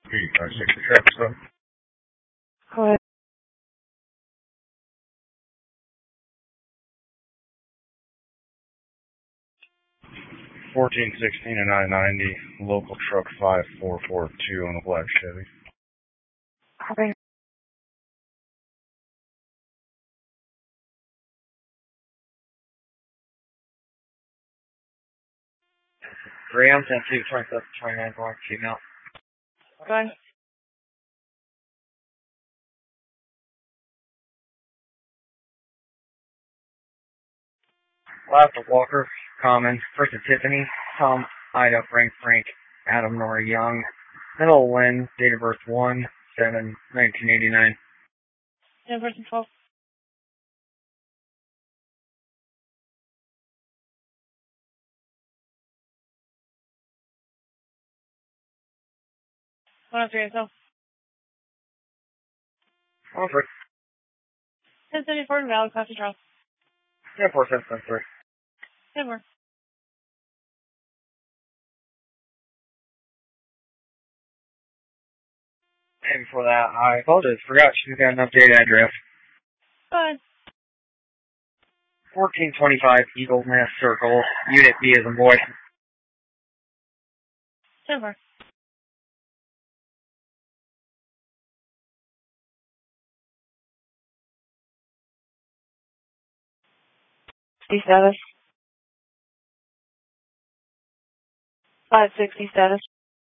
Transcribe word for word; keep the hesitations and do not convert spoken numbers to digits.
Three, five, six, traffic stop. Go ahead. Fourteen sixteen and I ninety, local truck five four four two on a black Chevy. Copy. Graham, ten two, twenty-seven, twenty-nine, black female. Go ahead. Last of Walker, Common, first of Tiffany, Tom, Ida, Frank, Frank, Adam, Nora, Young, middle Lynn, date of birth one seven nineteen eighty-nine. ten person twelve. one oh three yourself. Offer. ten seventy-four and valid class of trial. Yeah, four seven seven three. ten more. And before that, I apologize, forgot she's got an updated address. Go ahead. fourteen twenty-five Eagle Nest Circle, Unit B as in boy. ten more. sixty status. five sixty status.